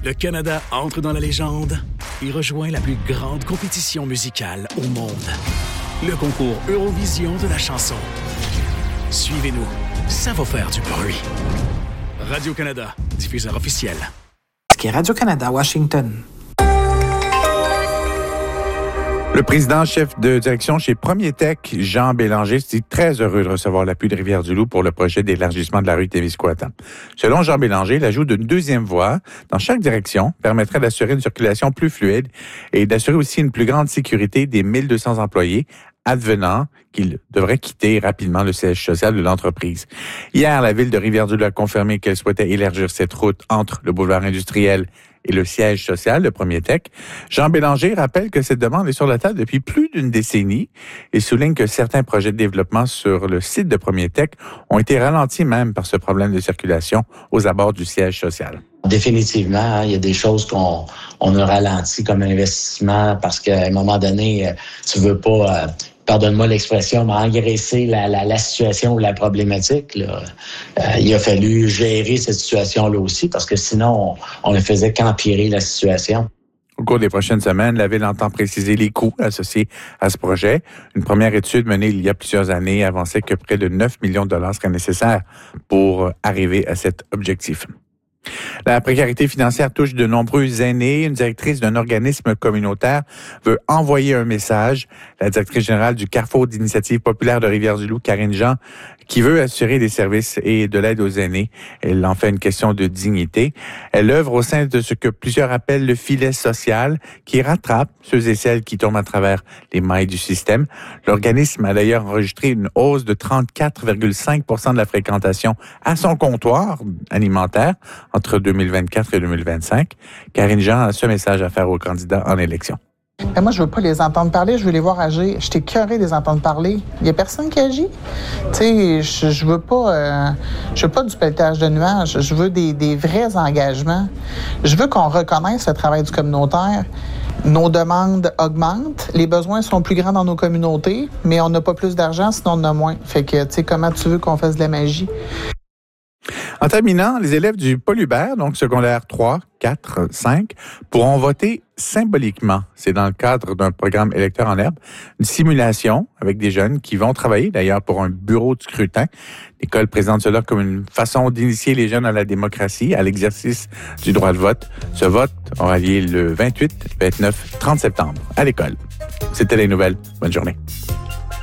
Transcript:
Le Canada entre dans la légende et rejoint la plus grande compétition musicale au monde. Le concours Eurovision de la chanson. Suivez-nous, ça va faire du bruit. Radio-Canada, diffuseur officiel. Radio-Canada, Washington. Le président chef de direction chez Premier Tech, Jean Bélanger, est très heureux de recevoir l'appui de Rivière-du-Loup pour le projet d'élargissement de la rue Témiscouata. Selon Jean Bélanger, l'ajout d'une deuxième voie dans chaque direction permettrait d'assurer une circulation plus fluide et d'assurer aussi une plus grande sécurité des 1200 employés advenant qu'ils devraient quitter rapidement le siège social de l'entreprise. Hier, la ville de Rivière-du-Loup a confirmé qu'elle souhaitait élargir cette route entre le boulevard industriel et le siège social, le Premier Tech. Jean Bélanger rappelle que cette demande est sur la table depuis plus d'une décennie et souligne que certains projets de développement sur le site de Premier Tech ont été ralentis même par ce problème de circulation aux abords du siège social. Définitivement, il y a des choses qu'on a ralenti comme investissement parce qu'à un moment donné, tu veux pas... pardonne-moi l'expression, mais engraisser la situation ou la problématique. Là. Il a fallu gérer cette situation-là aussi, parce que sinon, on ne faisait qu'empirer la situation. Au cours des prochaines semaines, la Ville entend préciser les coûts associés à ce projet. Une première étude menée il y a plusieurs années avançait que près de 9 millions de dollars seraient nécessaires pour arriver à cet objectif. La précarité financière touche de nombreux aînés. Une directrice d'un organisme communautaire veut envoyer un message. La directrice générale du Carrefour d'initiative populaire de Rivière-du-Loup, Karine Jean, qui veut assurer des services et de l'aide aux aînés. Elle en fait une question de dignité. Elle œuvre au sein de ce que plusieurs appellent le filet social, qui rattrape ceux et celles qui tombent à travers les mailles du système. L'organisme a d'ailleurs enregistré une hausse de 34,5% de la fréquentation à son comptoir alimentaire entre 2024 et 2025. Karine Jean a ce message à faire aux candidats en élection. Ben moi, je veux pas les entendre parler, je veux les voir agir. Je t'ai écœurée de les entendre parler. Il y a personne qui agit. Tu sais, je veux pas du pelletage de nuages. Je veux des vrais engagements. Je veux qu'on reconnaisse le travail du communautaire. Nos demandes augmentent, les besoins sont plus grands dans nos communautés, mais on n'a pas plus d'argent, sinon on en a moins. Fait que, tu sais, comment tu veux qu'on fasse de la magie? En terminant, les élèves du Paul Hubert, donc secondaire 3, 4, 5, pourront voter symboliquement. C'est dans le cadre d'un programme électeur en herbe, une simulation avec des jeunes qui vont travailler d'ailleurs pour un bureau de scrutin. L'école présente cela comme une façon d'initier les jeunes à la démocratie, à l'exercice du droit de vote. Ce vote aura lieu le 28, 29, 30 septembre à l'école. C'était les nouvelles. Bonne journée.